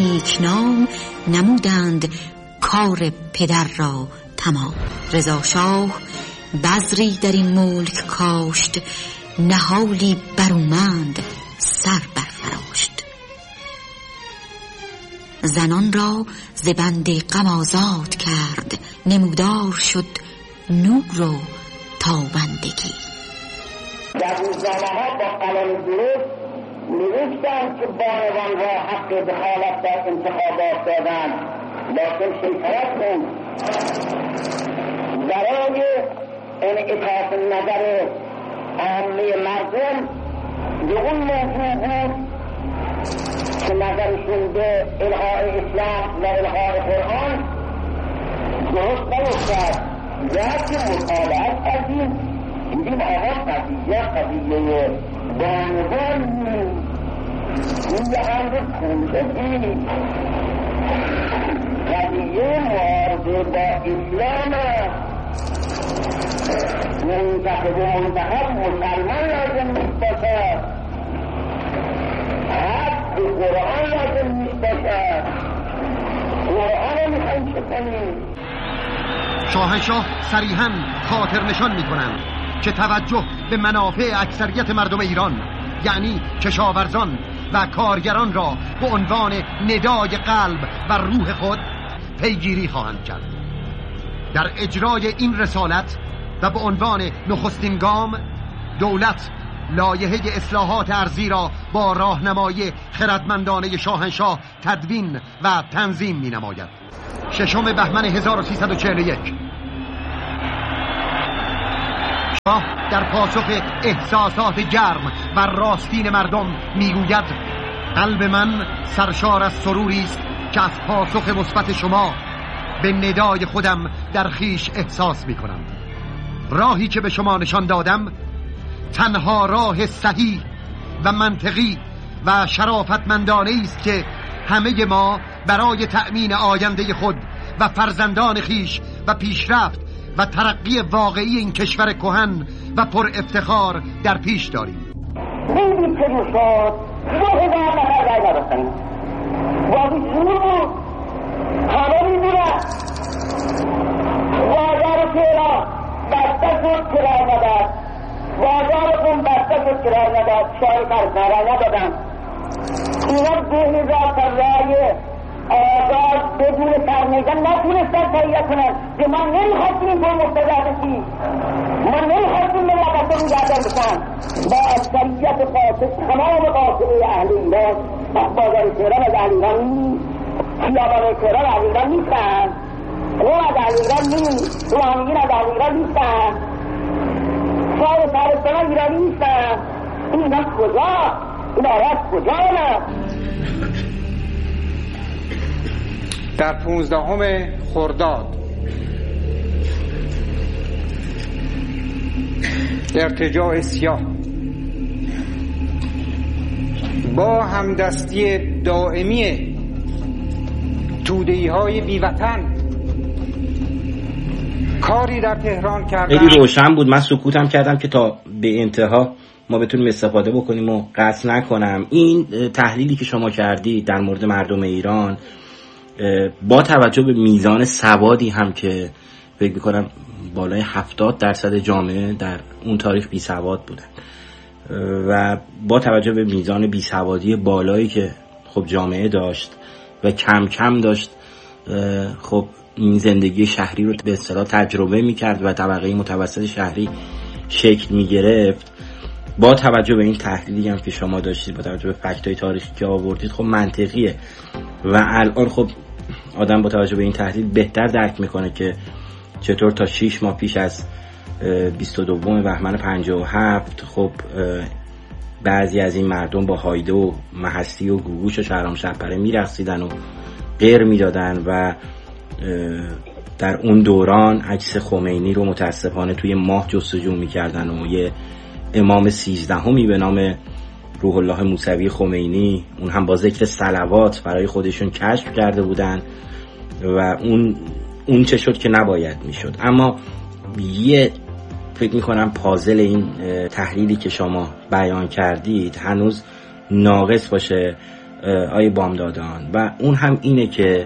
نیکنام نمودند کار پدر را تمام. رضا شاه بذری در این ملک کاشت، نهالی برومند سر برفراشت. زنان را ز بند غم آزاد کرد، نمودار شد نور و تابندگی. در روزنامه‌ها با قلم درست نوشتند که بانوان را حق دخالت در انتخابات دادند، لیکن شیطنت بود. برای انعکاس نظر عامه مردم به اون موضوع بود که نظرشون به الغای اسلام و الغای قرآن درست نیفتد. لیکن مطالعات کردیم، دیدیم آقا قضیه بانوان این امر کندگی قضیه معارضه با اسلام منتخب مسلمان لازم نیست باشد، حق به قرآن لازم نیست باشد. قرآن رو میخوایم چه کنیم؟ شاهنشاه صریحاً خاطر نشان میکنند که توجه به منافع اکثریت مردم ایران، یعنی کشاورزان و کارگران را به عنوان ندای قلب و روح خود پیگیری خواهند کرد. در اجرای این رسالت و به عنوان نخستین گام، دولت لایحه اصلاحات ارضی را با راهنمایی خردمندانه شاهنشاه تدوین و تنظیم می نماید. 6 بهمن 1341 شاه در پاسخ احساسات گرم و راستین مردم میگوید: قلب من سرشار از سروری است که از پاسخ مثبت شما به ندای خودم در خیش احساس میکنم. راهی که به شما نشان دادم تنها راه صحیح و منطقی و شرافتمندانه است که همه ما برای تأمین آینده خود و فرزندان خیش و پیشرفت و ترقی واقعی این کشور کهن و پر افتخار در پیش داریم. دیدید که شد 2000 نفر رای نداشتن، واقعی شروع بود، همه میدونن بازار تهران بسته شد که رای نداد، بازار قم بسته شد که رای نداد، شاهی فرزن رای ندادن. اینا 2000 تا رای آزاد بدون سرمیدن نتونستن تهیه کنن که ما نمیخواستیم این پر مقتضا بشیم، ما نمیخواستیم ملت رو گردن بشن. با اکثریت قاطع تمام قاطعه اهل ایران بازار تهران از اهل ایران نیست، خیابان تهران از ایران نیستن، قم از اهل ایران نیست، روحانیین از اهل ایران نیستن، شاه شهرستان ایرانی نیستن. اینا کجا؟ این آیت کجا نه؟ در 15 خرداد ارتجاع سیاه با همدستی دائمی توده‌ای‌های بیوطن کاری در تهران کردن. خیلی روشن بود. من سکوتم کردم که تا به انتها ما بتونیم استفاده بکنیم و قطع نکنم. این تحلیلی که شما کردی در مورد مردم ایران با توجه به میزان سوادی هم که فکر می‌کنم بالای 70% جامعه در اون تاریخ بی سواد بودن و با توجه به میزان بی سوادی بالایی که خب جامعه داشت و کم کم داشت خب این زندگی شهری رو به اصطلاح تجربه می‌کرد و طبقه متوسط شهری شکل می‌گرفت، با توجه به این تحلیلی هم که شما داشتید، با توجه به فکت‌های تاریخی که آوردید، خب منطقیه و الان خب آدم با توجه به این تحلیل بهتر درک میکنه که چطور تا 6 ماه پیش از 22 بهمن 57 خب بعضی از این مردم با هایده و محسی و گوگوش و شهرام شهپره میرقصیدن و غیر میدادن و در اون دوران عکس خمینی رو متاسفانه توی ماه جستجو میکردن و یه امام 13 به نام روح الله موسوی خمینی، اون هم با ذکر صلوات برای خودشون کشف کرده بودن و اون چه شد که نباید میشد. اما یه فکر میکنم پازل این تحلیلی که شما بیان کردید هنوز ناقص باشه آیه بامدادان، و اون هم اینه که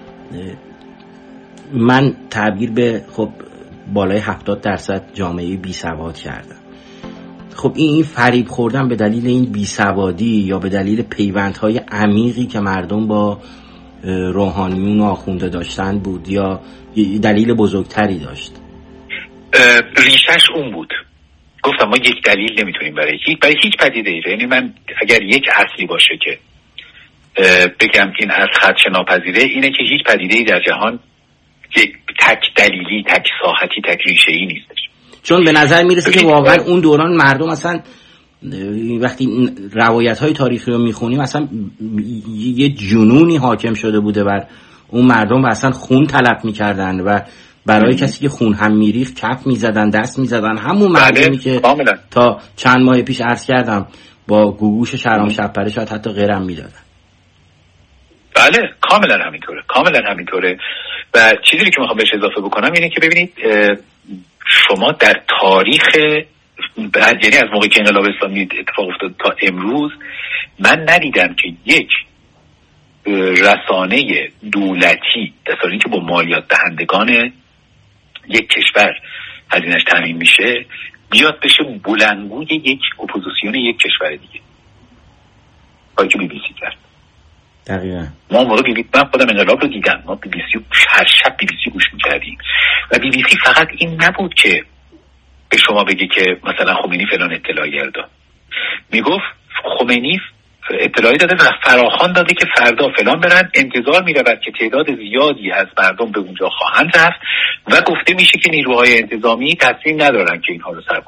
من تعبیر به خب بالای 70% جامعه بی سواد کردم. خب این فریب خوردن به دلیل این بی سوادی یا به دلیل پیوندهای عمیقی که مردم با روحانیون و آخونده داشتن بود یا دلیل بزرگتری داشت؟ ریشش اون بود. گفتم ما یک دلیل نمیتونیم برای هیچ پدیده ای. یعنی من اگر یک اصلی باشه که بگم این از خدشه ناپذیره، اینه که هیچ پدیده ای در جهان یک تک دلیلی، تک ساحتی، تک ریشه ای نیستش. چون به نظر میرسه که واقعا اون دوران مردم اصلا وقتی روایت های تاریخی رو میخونیم اصلا یه جنونی حاکم شده بوده بر اون مردم و اصلا خون طلب میکردن و برای کسی که خون هم میریخت کف میزدن، دست میزدن. همون مردمی که تا چند ماه پیش عرض کردم با گوگوش شهرام شبپره شاید حتی غیرم میدادن. بله کاملا همینطوره. و چیزی که میخوام بهش اضافه بکنم اینه که ببینید شما در تاریخ یعنی از موقعی که انقلاب اسلامی اتفاق افتاد تا امروز من ندیدم که یک رسانه دولتی در حالی که با مالیات دهندگان یک کشور هزینه‌اش تامین میشه بیاد بشه بلندگوی یک اپوزیسیون یک کشور دیگه. کاری که BBC کرد. دقیقاً. ما موقع من خودم انقلاب رو دیدم، ما BBC هر شب BBC گوش می‌کردیم و BBC فقط این نبود که به شما بگه که مثلا خمینی فلان اطلاعی داد. میگفت خمینی اطلاعی داده و فراخوان داده که فردا فلان برن، انتظار می‌رود که تعداد زیادی از مردم به اونجا خواهند رفت و گفته میشه که نیروهای انتظامی تصمیم ندارن که اینها رو سرکوب